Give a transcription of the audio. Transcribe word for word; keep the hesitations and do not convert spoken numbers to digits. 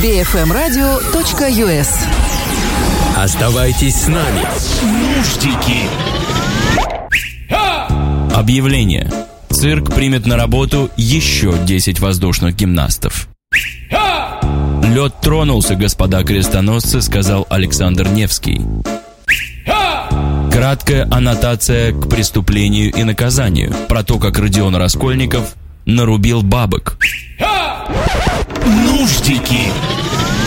би эф эм радио точка ю эс. Оставайтесь с нами. Нуждики. Объявление. Цирк примет на работу еще десять воздушных гимнастов. Лед тронулся, господа крестоносцы, сказал Александр Невский. Краткая аннотация к преступлению и наказанию про то, как Родион Раскольников нарубил бабок. Нуждики.